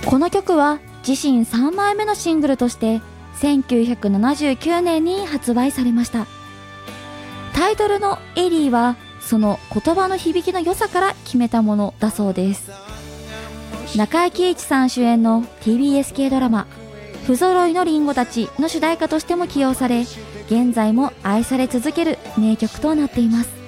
この曲は自身3枚目のシングルとして1979年に発売されました。タイトルのエリーはその言葉の響きの良さから決めたものだそうです。中井貴一さん主演の TBS 系ドラマ不揃いのリンゴたちの主題歌としても起用され、現在も愛され続ける名曲となっています。